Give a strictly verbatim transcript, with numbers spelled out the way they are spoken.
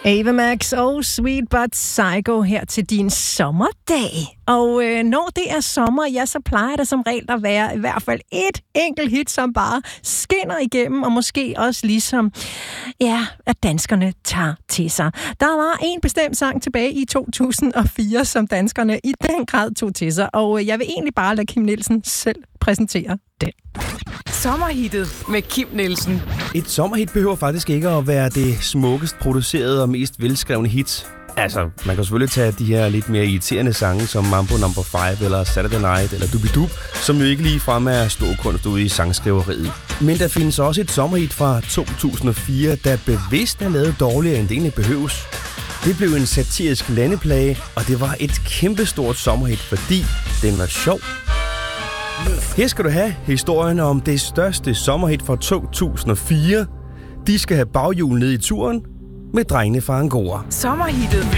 Ava Max og Sweet But Psycho her til din sommerdag. Og øh, når det er sommer, ja, så plejer det som regel at være i hvert fald et enkelt hit, som bare skinner igennem, og måske også ligesom, ja, at danskerne tager til sig. Der var en bestemt sang tilbage i to tusind og fire, som danskerne i den grad tog til sig, og jeg vil egentlig bare lade Kim Nielsen selv præsentere den. Sommerhittet med Kim Nielsen. Et sommerhit behøver faktisk ikke at være det smukkest producerede og mest velskrevne hit. Altså, man kan selvfølgelig tage de her lidt mere irriterende sange, som Mambo number five eller Saturday Night eller Doobie-Doo, som jo ikke lige frem er stor kunst ude i sangskriveriet. Men der findes også et sommerhit fra to tusind og fire, der bevidst er lavet dårligere, end det egentlig behøves. Det blev en satirisk landeplage, og det var et kæmpestort sommerhit, fordi den var sjov. Her skal du have historien om det største sommerhit fra to tusind og fire. De skal have baghjul ned i turen med drengene fra Angora. Sommerhittet